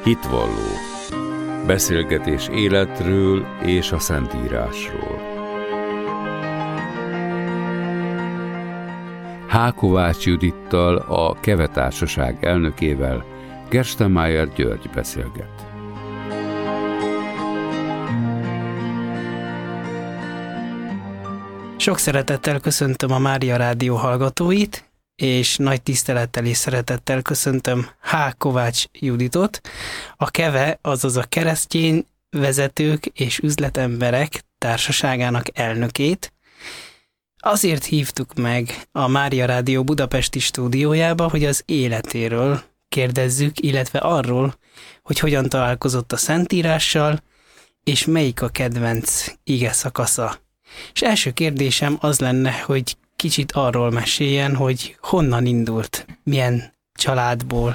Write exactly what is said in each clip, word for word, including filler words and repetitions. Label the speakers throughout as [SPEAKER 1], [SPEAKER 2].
[SPEAKER 1] Hitvalló. Beszélgetés életről és a Szentírásról. H. Kovács Judittal, a Keve Társaság elnökével Gerstenmaier György beszélget.
[SPEAKER 2] Sok szeretettel köszöntöm a Mária Rádió hallgatóit, és nagy tisztelettel és szeretettel köszöntöm H. Kovács Juditot, a Keve, azaz a Keresztény Vezetők és Üzletemberek Társaságának elnökét. Azért hívtuk meg a Mária Rádió budapesti stúdiójába, hogy az életéről kérdezzük, illetve arról, hogy hogyan találkozott a Szentírással, és melyik a kedvenc ige szakasza. És első kérdésem az lenne, hogy kicsit arról meséljen, hogy honnan indult, milyen családból.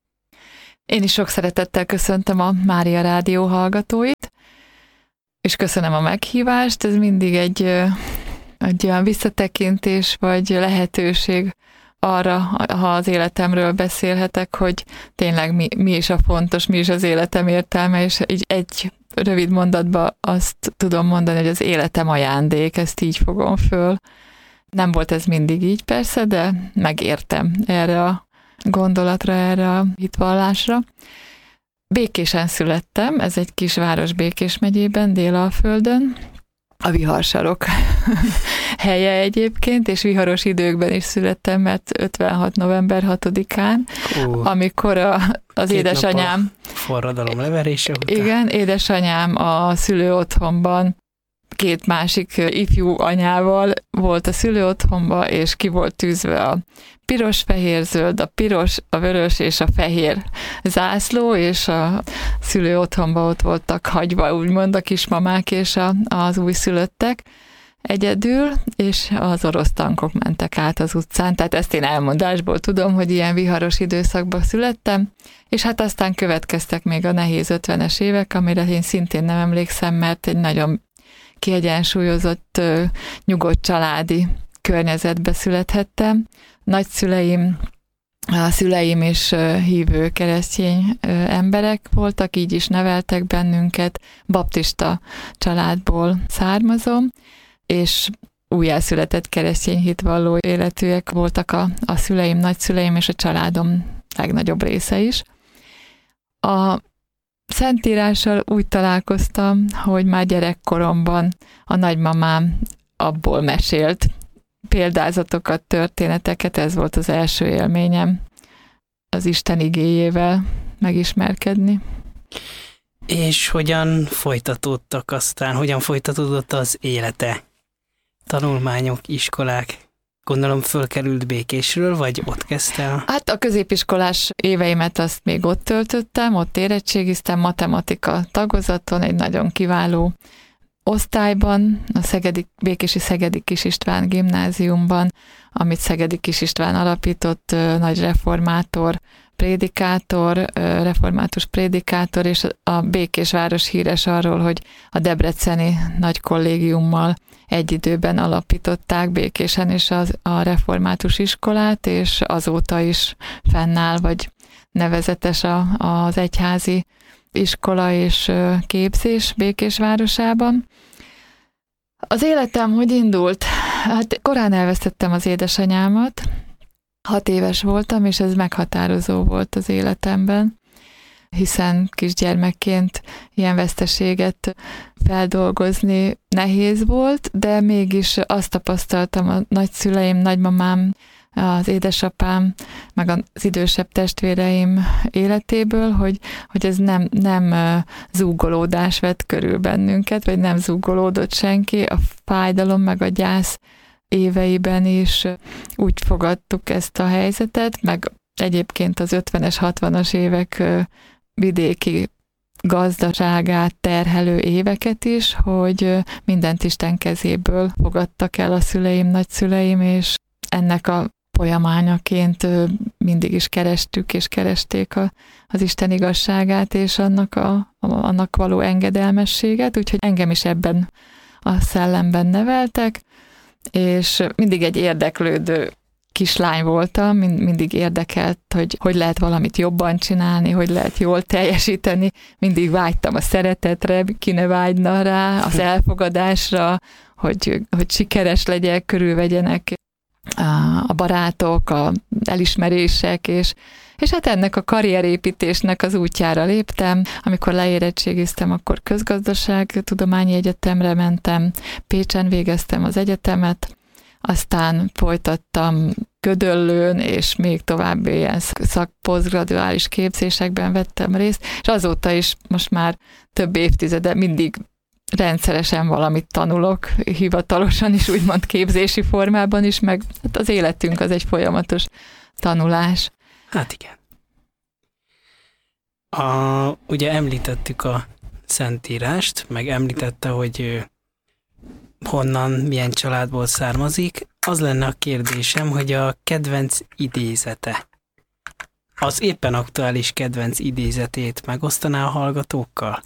[SPEAKER 3] Én is sok szeretettel köszöntöm a Mária Rádió hallgatóit, és köszönöm a meghívást. Ez mindig egy, egy olyan visszatekintés, vagy lehetőség arra, ha az életemről beszélhetek, hogy tényleg mi, mi is a fontos, mi is az életem értelme, és így egy rövid mondatban azt tudom mondani, hogy az életem ajándék, ezt így fogom föl. Nem volt ez mindig így persze, de megértem erre a gondolatra, erre a hitvallásra. Békésen születtem, ez egy kis város Békés megyében, Délalföldön, a viharsarok helye egyébként, és viharos időkben is születtem, mert ötvenhat november hatodikán, uh, amikor a, az édesanyám...
[SPEAKER 2] forradalom leverése után.
[SPEAKER 3] Igen, édesanyám a szülőotthonban két másik ifjú anyával volt a szülőotthonban, és ki volt tűzve a piros, fehér, zöld, a piros, a vörös és a fehér zászló, és a szülőotthonban ott voltak hagyva, úgymond a kismamák és a, az újszülöttek egyedül, és az orosz tankok mentek át az utcán, tehát ezt én elmondásból tudom, hogy ilyen viharos időszakban születtem, és hát aztán következtek még a nehéz ötvenes évek, amire én szintén nem emlékszem, mert egy nagyon kiegyensúlyozott, nyugodt családi környezetbe születhettem. Nagyszüleim, a szüleim is hívő keresztény emberek voltak, így is neveltek bennünket, baptista családból származom, és újjászületett keresztény hitvalló életűek voltak a, a szüleim, nagyszüleim és a családom legnagyobb része is. A Szentírással úgy találkoztam, hogy már gyerekkoromban a nagymamám abból mesélt példázatokat, történeteket, ez volt az első élményem az Isten igéjével megismerkedni.
[SPEAKER 2] És hogyan folytatódtak aztán, hogyan folytatódott az élete? Tanulmányok, iskolák, gondolom fölkerült Békésről, vagy ott kezdte?
[SPEAKER 3] Hát a középiskolás éveimet azt még ott töltöttem, ott érettségiztem matematika tagozaton, egy nagyon kiváló osztályban, a Szegedi, Békési Szegedi Kis István gimnáziumban, amit Szegedi Kis István alapított, nagy reformátor, prédikátor, református prédikátor, és a Békésváros híres arról, hogy a debreceni nagy kollégiummal egy időben alapították Békésen is az, a református iskolát, és azóta is fennáll, vagy nevezetes a, az egyházi iskola és képzés Békésvárosában. Az életem hogy indult? Hát korán elvesztettem az édesanyámat, hat éves voltam, és ez meghatározó volt az életemben, hiszen kisgyermekként ilyen veszteséget feldolgozni nehéz volt, de mégis azt tapasztaltam a nagyszüleim, nagymamám, az édesapám, meg az idősebb testvéreim életéből, hogy, hogy ez nem, nem zúgolódás vett körül bennünket, vagy nem zúgolódott senki. A fájdalom meg a gyász éveiben is úgy fogadtuk ezt a helyzetet, meg egyébként az ötvenes, hatvanas évek vidéki gazdaságát terhelő éveket is, hogy mindent Isten kezéből fogadtak el a szüleim, nagyszüleim, és ennek a folyamányaként mindig is kerestük és keresték a, az Isten igazságát és annak, a, annak való engedelmességet, úgyhogy engem is ebben a szellemben neveltek, és mindig egy érdeklődő kislány voltam, mind, mindig érdekelt, hogy hogy lehet valamit jobban csinálni, hogy lehet jól teljesíteni. Mindig vágytam a szeretetre, ki ne vágyna rá, az elfogadásra, hogy, hogy sikeres legyek, körülvegyenek a barátok, a elismerések, és, és hát ennek a karrierépítésnek az útjára léptem. Amikor leérettségiztem, akkor közgazdaságtudományi egyetemre mentem, Pécsen végeztem az egyetemet, aztán folytattam Gödöllőn, és még további ilyen szakposztgraduális képzésekben vettem részt, és azóta is most már több évtizede mindig rendszeresen valamit tanulok, hivatalosan is, úgymond képzési formában is, meg hát az életünk az egy folyamatos tanulás.
[SPEAKER 2] Hát igen. A, ugye említettük a Szentírást, meg említette, hogy honnan, milyen családból származik. Az lenne a kérdésem, hogy a kedvenc idézete, az éppen aktuális kedvenc idézetét megosztaná a hallgatókkal?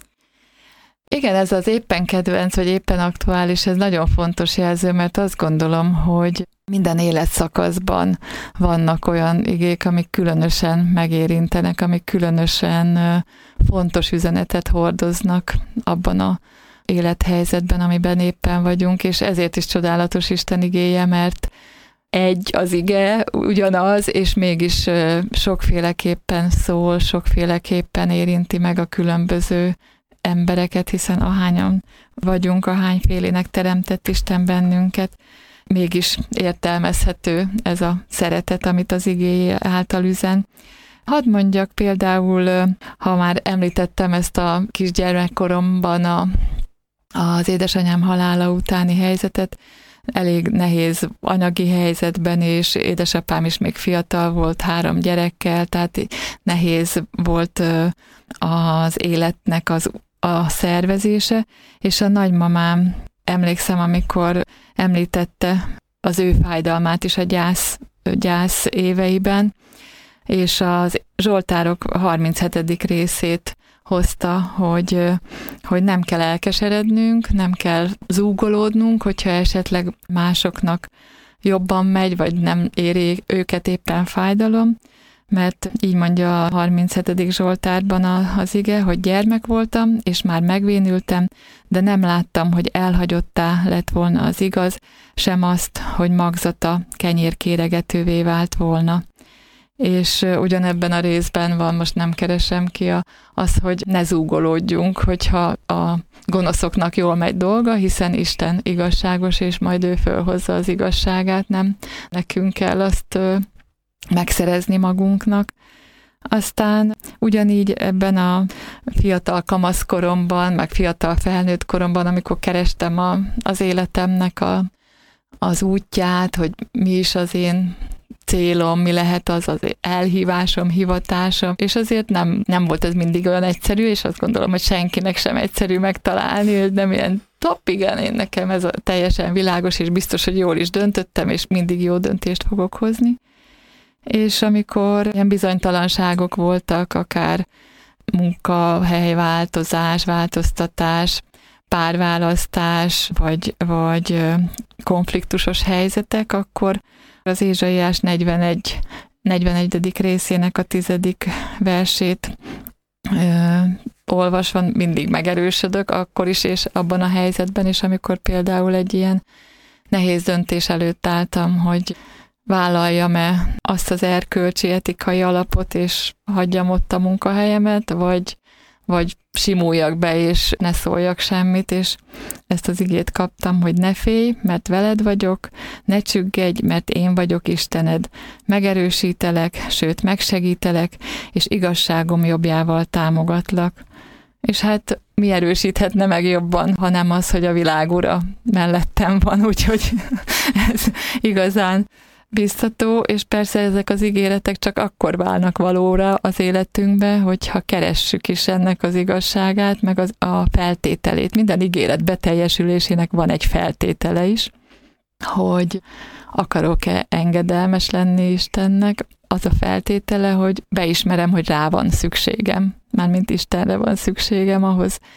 [SPEAKER 3] Igen, ez az éppen kedvenc, vagy éppen aktuális, ez nagyon fontos jelző, mert azt gondolom, hogy minden életszakaszban vannak olyan igék, amik különösen megérintenek, amik különösen fontos üzenetet hordoznak abban a élethelyzetben, amiben éppen vagyunk, és ezért is csodálatos Isten igéje, mert egy az ige, ugyanaz, és mégis sokféleképpen szól, sokféleképpen érinti meg a különböző embereket, hiszen ahányan vagyunk, ahányfélének teremtett Isten bennünket, mégis értelmezhető ez a szeretet, amit az igéje által üzen. Hadd mondjak például, ha már említettem ezt a kisgyermekkoromban a, az édesanyám halála utáni helyzetet, elég nehéz anyagi helyzetben, és édesapám is még fiatal volt, három gyerekkel, tehát nehéz volt az életnek az a szervezése, és a nagymamám, emlékszem, amikor említette az ő fájdalmát is a gyász, gyász éveiben, és az Zsoltárok harminchetedik részét hozta, hogy, hogy nem kell elkeserednünk, nem kell zúgolódnunk, hogyha esetleg másoknak jobban megy, vagy nem éri őket éppen fájdalom, mert így mondja a harminchetedik Zsoltárban az ige, hogy gyermek voltam, és már megvénültem, de nem láttam, hogy elhagyottá lett volna az igaz, sem azt, hogy magzata kenyérkéregetővé vált volna. És ugyanebben a részben van, most nem keresem ki a, az, hogy ne zúgolódjunk, hogyha a gonoszoknak jól megy dolga, hiszen Isten igazságos, és majd ő fölhozza az igazságát, nem nekünk kell azt megszerezni magunknak. Aztán ugyanígy ebben a fiatal kamaszkoromban, meg fiatal felnőtt koromban, amikor kerestem a, az életemnek a, az útját, hogy mi is az én célom, mi lehet az az elhívásom, hivatásom, és azért nem, nem volt ez mindig olyan egyszerű, és azt gondolom, hogy senkinek sem egyszerű megtalálni, hogy nem ilyen top, igen, én nekem ez a teljesen világos, és biztos, hogy jól is döntöttem, és mindig jó döntést fogok hozni. És amikor ilyen bizonytalanságok voltak, akár munkahelyváltozás, változtatás, párválasztás, vagy, vagy konfliktusos helyzetek, akkor az Ézsaiás negyvenegy, negyvenegyedik részének a tizedik versét ö, olvasva mindig megerősödök, akkor is, és abban a helyzetben is, amikor például egy ilyen nehéz döntés előtt álltam, hogy vállaljam-e azt az erkölcsi etikai alapot, és hagyjam ott a munkahelyemet, vagy, vagy simuljak be, és ne szóljak semmit, és ezt az igét kaptam, hogy ne félj, mert veled vagyok, ne csüggedj, mert én vagyok Istened, megerősítelek, sőt megsegítelek, és igazságom jobbjával támogatlak. És hát mi erősíthetne meg jobban, hanem az, hogy a világ ura mellettem van, úgyhogy ez igazán biztató, és persze ezek az ígéretek csak akkor válnak valóra az életünkbe, hogyha keressük is ennek az igazságát, meg az, a feltételét. Minden ígéret beteljesülésének van egy feltétele is, hogy akarok-e engedelmes lenni Istennek. Az a feltétele, hogy beismerem, hogy rá van szükségem. Mármint Istenre van szükségem ahhoz,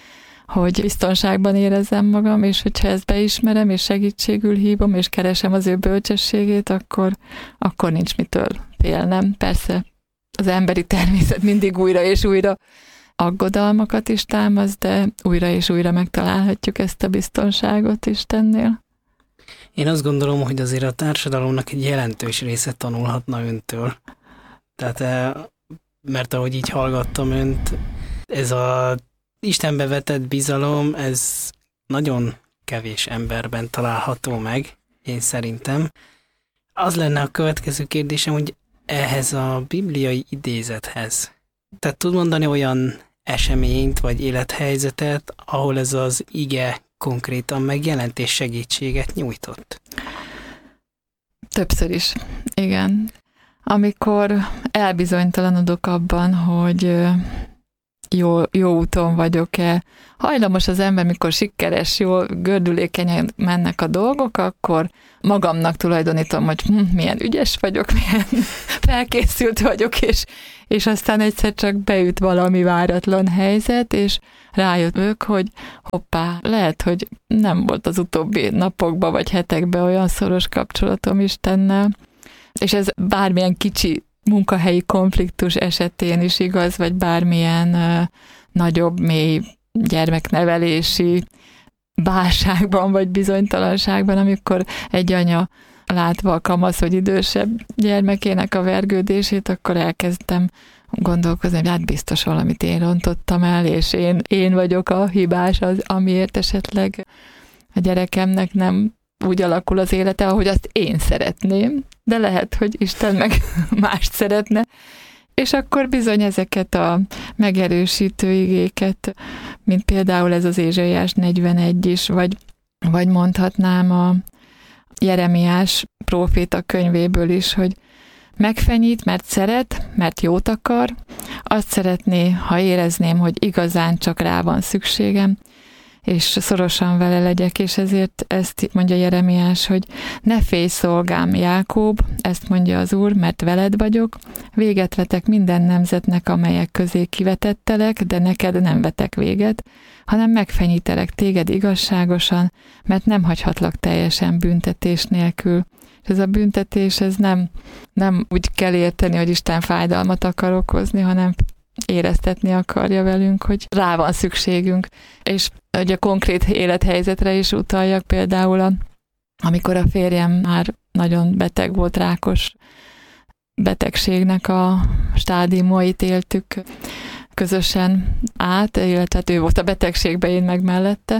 [SPEAKER 3] hogy biztonságban érezzem magam, és hogyha ezt beismerem, és segítségül hívom, és keresem az ő bölcsességét, akkor, akkor nincs mitől félnem. Persze az emberi természet mindig újra és újra aggodalmakat is támaszt, de újra és újra megtalálhatjuk ezt a biztonságot Istennél.
[SPEAKER 2] Én azt gondolom, hogy azért a társadalomnak egy jelentős része tanulhatna öntől. Tehát, mert ahogy így hallgattam önt, ez a Istenbe vetett bizalom, ez nagyon kevés emberben található meg, én szerintem. Az lenne a következő kérdésem, hogy ehhez a bibliai idézethez, tehát tud mondani olyan eseményt vagy élethelyzetet, ahol ez az ige konkrétan megjelent és segítséget nyújtott?
[SPEAKER 3] Többször is, igen. Amikor elbizonytalanodok abban, hogy jó, jó úton vagyok-e, hajlamos az ember, mikor sikeres, jól gördülékenyen mennek a dolgok, akkor magamnak tulajdonítom, hogy hm, milyen ügyes vagyok, milyen felkészült vagyok, és, és aztán egyszer csak beüt valami váratlan helyzet, és rájövök, hogy hoppá, lehet, hogy nem volt az utóbbi napokban vagy hetekben olyan szoros kapcsolatom Istennel, és ez bármilyen kicsi munkahelyi konfliktus esetén is igaz, vagy bármilyen uh, nagyobb, mély gyermeknevelési válságban, vagy bizonytalanságban, amikor egy anya látva a kamasz, vagy idősebb gyermekének a vergődését, akkor elkezdtem gondolkozni, hogy hát biztos valamit én rontottam el, és én, én vagyok a hibás, az, amiért esetleg a gyerekemnek nem úgy alakul az élete, ahogy azt én szeretném, de lehet, hogy Isten meg mást szeretne. És akkor bizony ezeket a megerősítő igéket, mint például ez az Ézsaiás negyvenegy is, vagy, vagy mondhatnám a Jeremiás próféta könyvéből is, hogy megfenyít, mert szeret, mert jót akar, azt szeretné, ha érezném, hogy igazán csak rá van szükségem, és szorosan vele legyek, és ezért ezt mondja Jeremiás, hogy ne félj szolgám Jákób, ezt mondja az Úr, mert veled vagyok, véget vetek minden nemzetnek, amelyek közé kivetettelek, de neked nem vetek véget, hanem megfenyítelek téged igazságosan, mert nem hagyhatlak teljesen büntetés nélkül. És ez a büntetés, ez nem, nem úgy kell érteni, hogy Isten fájdalmat akar okozni, hanem éreztetni akarja velünk, hogy rá van szükségünk. És hogy a konkrét élethelyzetre is utaljak, például a, amikor a férjem már nagyon beteg volt, rákos betegségnek a stádiumait éltük közösen át, illetve ő volt a betegségben, én meg mellette,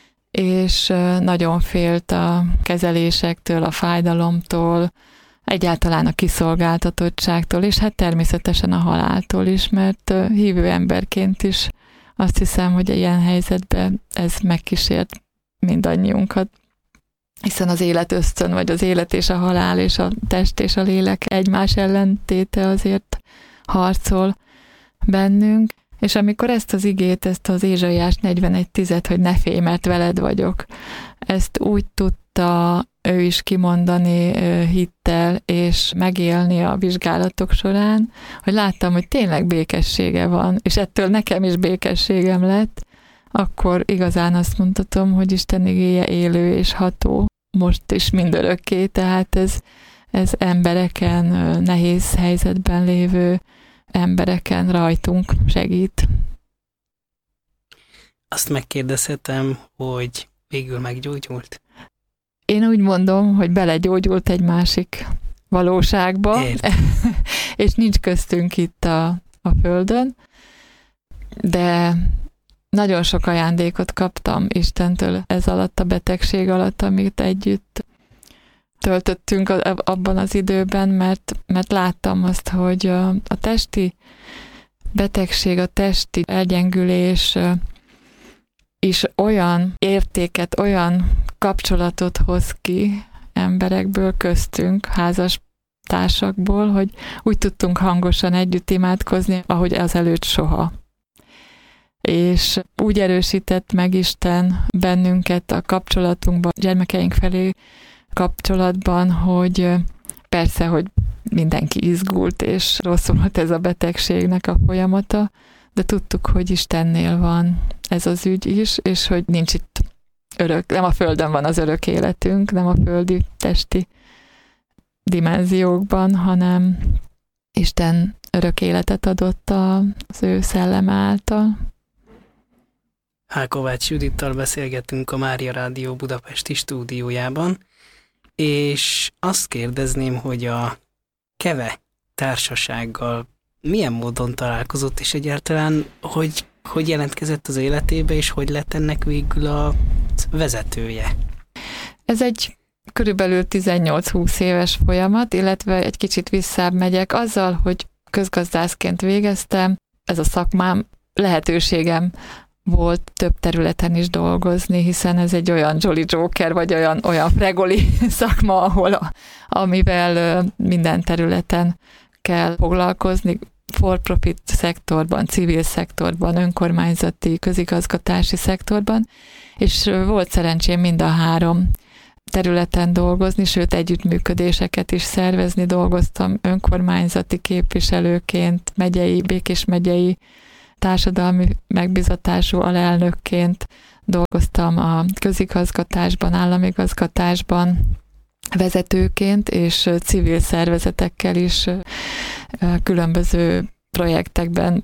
[SPEAKER 3] és nagyon félt a kezelésektől, a fájdalomtól, egyáltalán a kiszolgáltatottságtól, és hát természetesen a haláltól is, mert hívő emberként is azt hiszem, hogy ilyen helyzetben ez megkísért mindannyiunkat. Hiszen az élet ösztön, vagy az élet és a halál, és a test és a lélek egymás ellentéte azért harcol bennünk. És amikor ezt az igét, ezt az Ézsaiás negyvenegy tízet, hogy ne félj, mert veled vagyok, ezt úgy tudta ő is kimondani hittel, és megélni a vizsgálatok során, hogy láttam, hogy tényleg békessége van, és ettől nekem is békességem lett, akkor igazán azt mondhatom, hogy Isten igéje élő és ható, most is mindörökké, tehát ez, ez embereken, nehéz helyzetben lévő embereken rajtunk segít.
[SPEAKER 2] Azt megkérdezhetem, hogy végül meggyógyult?
[SPEAKER 3] Én úgy mondom, hogy belegyógyult egy másik valóságba, és nincs köztünk itt a, a Földön, de nagyon sok ajándékot kaptam Istentől ez alatt, a betegség alatt, amit együtt töltöttünk abban az időben, mert, mert láttam azt, hogy a, a testi betegség, a testi elgyengülés is olyan értéket, olyan kapcsolatot hoz ki emberekből, köztünk, házas társakból, hogy úgy tudtunk hangosan együtt imádkozni, ahogy azelőtt soha. És úgy erősített meg Isten bennünket a kapcsolatunkban, gyermekeink felé kapcsolatban, hogy persze, hogy mindenki izgult, és rossz volt ez a betegségnek a folyamata, de tudtuk, hogy Istennél van ez az ügy is, és hogy nincs itt örök, nem a Földön van az örök életünk, nem a földi testi dimenziókban, hanem Isten örök életet adott az ő szelleme által.
[SPEAKER 2] H. Kovács Judittal beszélgetünk a Mária Rádió budapesti stúdiójában, és azt kérdezném, hogy a Keve társasággal milyen módon találkozott, és egyáltalán hogy, hogy jelentkezett az életébe, és hogy lett ennek végül a vezetője?
[SPEAKER 3] Ez egy körülbelül tizennyolc-húsz éves folyamat, illetve egy kicsit visszább megyek azzal, hogy közgazdászként végeztem, ez a szakmám, lehetőségem volt több területen is dolgozni, hiszen ez egy olyan Jolly Joker, vagy olyan, olyan fregoli szakma, ahol a, amivel minden területen kell foglalkozni, for-profit szektorban, civil szektorban, önkormányzati, közigazgatási szektorban, és volt szerencsém mind a három területen dolgozni, sőt együttműködéseket is szervezni, dolgoztam önkormányzati képviselőként, megyei, Békés megyei társadalmi megbizatású alelnökként, dolgoztam a közigazgatásban, államigazgatásban vezetőként, és civil szervezetekkel is különböző projektekben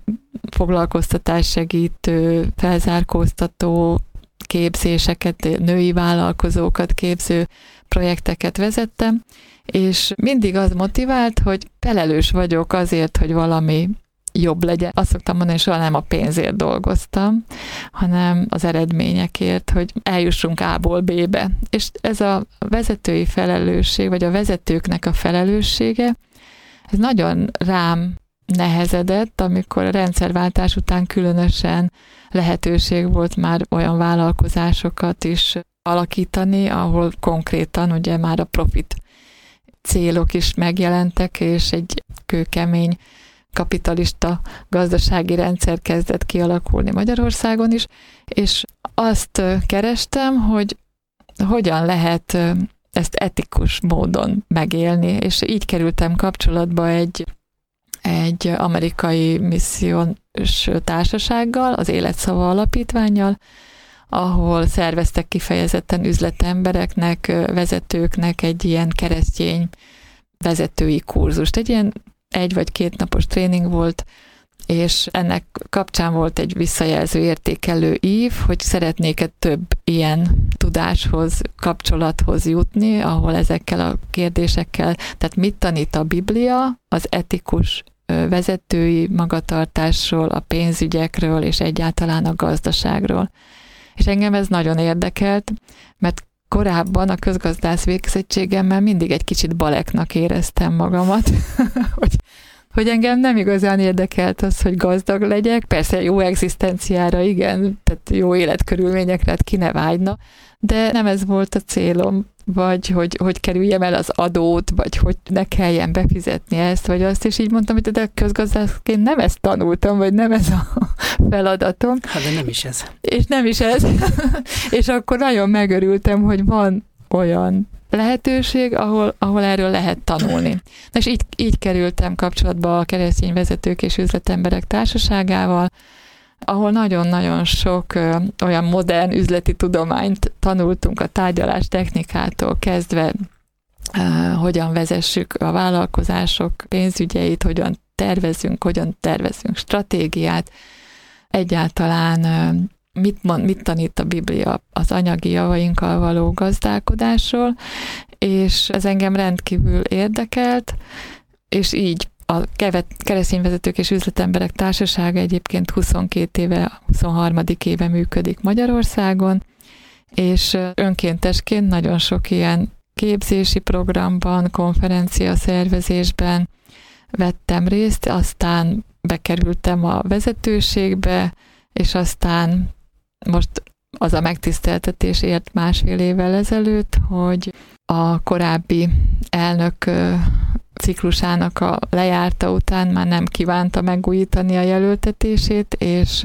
[SPEAKER 3] foglalkoztatássegítő, felzárkóztató képzéseket, női vállalkozókat képző projekteket vezettem, és mindig az motivált, hogy felelős vagyok azért, hogy valami jobb legyen. Azt szoktam mondani, hogy soha nem a pénzért dolgoztam, hanem az eredményekért, hogy eljussunk A-ból B-be. És ez a vezetői felelősség, vagy a vezetőknek a felelőssége, ez nagyon rám nehezedett, amikor a rendszerváltás után különösen lehetőség volt már olyan vállalkozásokat is alakítani, ahol konkrétan ugye már a profit célok is megjelentek, és egy kőkemény kapitalista gazdasági rendszer kezdett kialakulni Magyarországon is, és azt kerestem, hogy hogyan lehet ezt etikus módon megélni, és így kerültem kapcsolatba egy, egy amerikai missziós társasággal, az Életszava Alapítvánnyal, ahol szerveztek kifejezetten üzletembereknek, vezetőknek egy ilyen keresztény vezetői kurzust. Egy ilyen egy vagy két napos tréning volt, és ennek kapcsán volt egy visszajelző értékelő ív, hogy szeretnék-e több ilyen tudáshoz, kapcsolathoz jutni, ahol ezekkel a kérdésekkel, tehát mit tanít a Biblia az etikus vezetői magatartásról, a pénzügyekről, és egyáltalán a gazdaságról. És engem ez nagyon érdekelt, mert korábban a közgazdász végzettségemmel mindig egy kicsit baleknak éreztem magamat, hogy, hogy engem nem igazán érdekelt az, hogy gazdag legyek, persze jó egzisztenciára, igen, tehát jó életkörülményekre, hát ki ne vágyna, de nem ez volt a célom, vagy hogy, hogy kerüljem el az adót, vagy hogy ne kelljen befizetni ezt, vagy azt, és így mondtam, hogy de közgazdászként nem ezt tanultam, vagy nem ez a feladatom.
[SPEAKER 2] Hát de nem is ez.
[SPEAKER 3] És nem is ez. És akkor nagyon megörültem, hogy van olyan lehetőség, ahol, ahol erről lehet tanulni. Na és így, így kerültem kapcsolatba a keresztény vezetők és üzletemberek társaságával, ahol nagyon-nagyon sok ö, olyan modern üzleti tudományt tanultunk a tárgyalás technikától kezdve, ö, hogyan vezessük a vállalkozások pénzügyeit, hogyan tervezünk, hogyan tervezünk stratégiát, egyáltalán ö, mit, mond, mit tanít a Biblia az anyagi javainkkal való gazdálkodásról, és ez engem rendkívül érdekelt, és így a keresztényvezetők és üzletemberek társasága egyébként huszonkét éve, huszonharmadik éve működik Magyarországon, és önkéntesként nagyon sok ilyen képzési programban, konferencia szervezésben vettem részt, aztán bekerültem a vezetőségbe, és aztán most az a megtiszteltetés ért másfél évvel ezelőtt, hogy a korábbi elnök ciklusának a lejárta után már nem kívánta megújítani a jelöltetését, és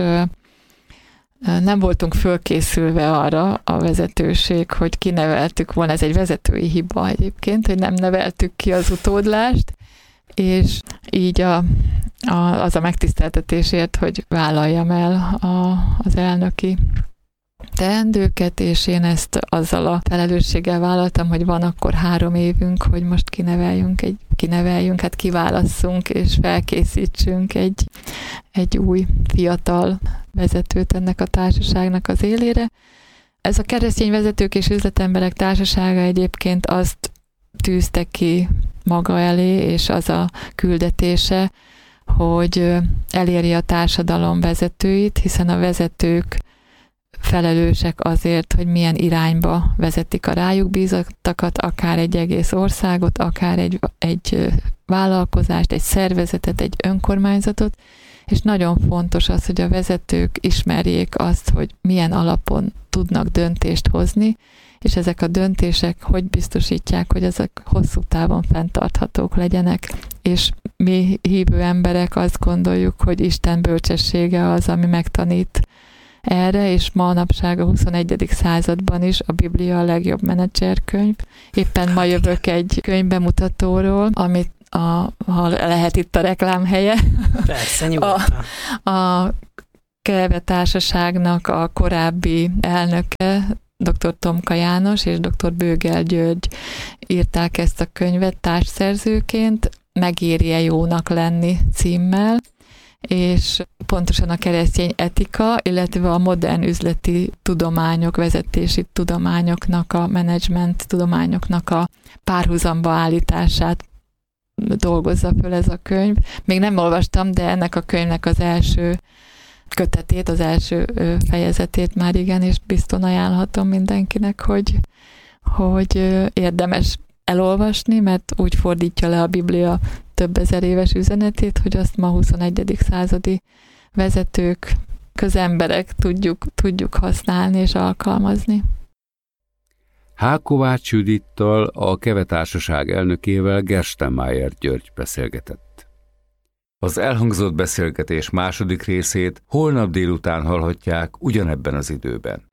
[SPEAKER 3] nem voltunk fölkészülve arra a vezetőség, hogy kineveltük volna, ez egy vezetői hiba egyébként, hogy nem neveltük ki az utódlást, és így a, a, az a megtiszteltetésért, hogy vállaljam el a, az elnöki teendőket, és én ezt azzal a felelősséggel vállaltam, hogy van akkor három évünk, hogy most kineveljünk, egy, kineveljünk, hát kiválasszunk, és felkészítsünk egy, egy új fiatal vezetőt ennek a társaságnak az élére. Ez a keresztény vezetők és üzletemberek társasága egyébként azt tűzte ki maga elé, és az a küldetése, hogy eléri a társadalom vezetőit, hiszen a vezetők felelősek azért, hogy milyen irányba vezetik a rájuk bízottakat, akár egy egész országot, akár egy, egy vállalkozást, egy szervezetet, egy önkormányzatot, és nagyon fontos az, hogy a vezetők ismerjék azt, hogy milyen alapon tudnak döntést hozni, és ezek a döntések hogy biztosítják, hogy ezek hosszú távon fenntarthatók legyenek. És mi hívő emberek azt gondoljuk, hogy Isten bölcsessége az, ami megtanít erre, és manapság a huszonegyedik században is a Biblia a legjobb menedzserkönyv. Éppen ma jövök egy könyvbemutatóról, amit a, ha lehet itt a reklámhelye.
[SPEAKER 2] Persze, nyugodtan.
[SPEAKER 3] A, a Keve Társaságnak a korábbi elnöke, dr. Tomka János és dr. Bőgel György írták ezt a könyvet társszerzőként, Megéri-e jónak lenni címmel, és pontosan a keresztény etika, illetve a modern üzleti tudományok, vezetési tudományoknak, a menedzsment tudományoknak a párhuzamba állítását dolgozza föl ez a könyv. Még nem olvastam, de ennek a könyvnek az első kötetét, az első fejezetét már igen, és biztosan ajánlhatom mindenkinek, hogy, hogy érdemes elolvasni, mert úgy fordítja le a Biblia több ezer éves üzenetét, hogy azt ma huszonegyedik századi vezetők, közemberek tudjuk, tudjuk használni és alkalmazni.
[SPEAKER 1] H. Kovács Judittal, a Keve Társaság elnökével Gerstenmaier György beszélgetett. Az elhangzott beszélgetés második részét holnap délután hallhatják ugyanebben az időben.